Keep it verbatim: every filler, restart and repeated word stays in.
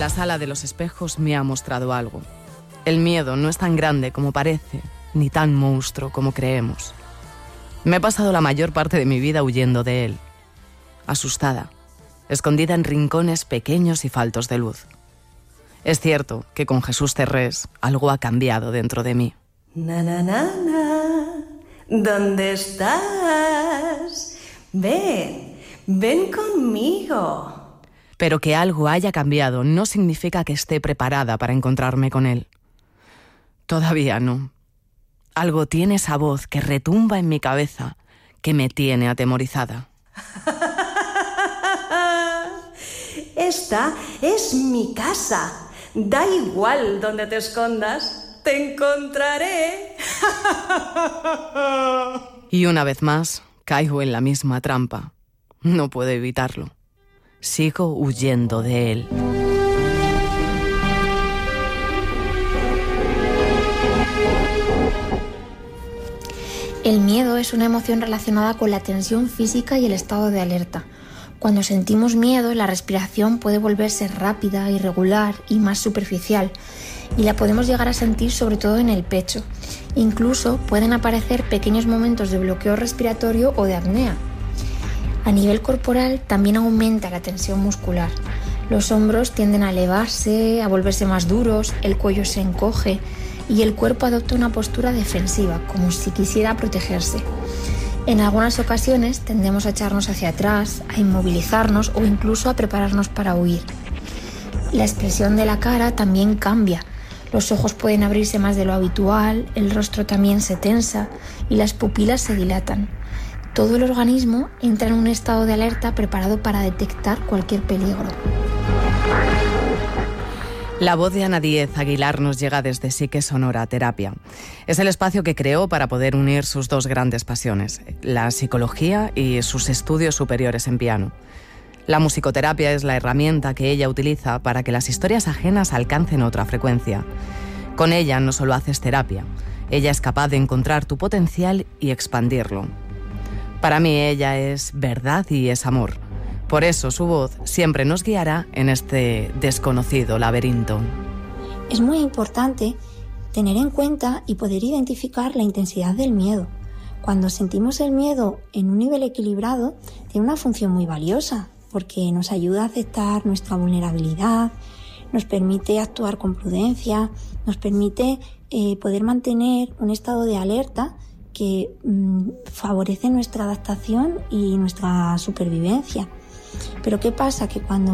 la sala de los espejos me ha mostrado algo. El miedo no es tan grande como parece, ni tan monstruo como creemos. Me he pasado la mayor parte de mi vida huyendo de él, asustada, escondida en rincones pequeños y faltos de luz. Es cierto que con Jesús Terrés algo ha cambiado dentro de mí. Na, na, na, na. ¿Dónde estás? Ven, ven conmigo. Pero que algo haya cambiado no significa que esté preparada para encontrarme con él. Todavía no. Algo tiene esa voz que retumba en mi cabeza, que me tiene atemorizada. Esta es mi casa. Da igual donde te escondas, te encontraré. Y una vez más, caigo en la misma trampa. No puedo evitarlo. Sigo huyendo de él. El miedo es una emoción relacionada con la tensión física y el estado de alerta. Cuando sentimos miedo, la respiración puede volverse rápida, irregular y más superficial, y la podemos llegar a sentir sobre todo en el pecho. Incluso pueden aparecer pequeños momentos de bloqueo respiratorio o de apnea. A nivel corporal también aumenta la tensión muscular. Los hombros tienden a elevarse, a volverse más duros, el cuello se encoge y el cuerpo adopta una postura defensiva, como si quisiera protegerse. En algunas ocasiones tendemos a echarnos hacia atrás, a inmovilizarnos o incluso a prepararnos para huir. La expresión de la cara también cambia. Los ojos pueden abrirse más de lo habitual, el rostro también se tensa y las pupilas se dilatan. Todo el organismo entra en un estado de alerta preparado para detectar cualquier peligro. La voz de Ana Díez Aguilar nos llega desde Psique Sonora Terapia. Es el espacio que creó para poder unir sus dos grandes pasiones, la psicología y sus estudios superiores en piano. La musicoterapia es la herramienta que ella utiliza para que las historias ajenas alcancen otra frecuencia. Con ella no solo haces terapia, ella es capaz de encontrar tu potencial y expandirlo. Para mí ella es verdad y es amor. Por eso su voz siempre nos guiará en este desconocido laberinto. Es muy importante tener en cuenta y poder identificar la intensidad del miedo. Cuando sentimos el miedo en un nivel equilibrado, tiene una función muy valiosa, porque nos ayuda a aceptar nuestra vulnerabilidad, nos permite actuar con prudencia, nos permite eh, poder mantener un estado de alerta que mmm, favorece nuestra adaptación y nuestra supervivencia. Pero ¿qué pasa? Que cuando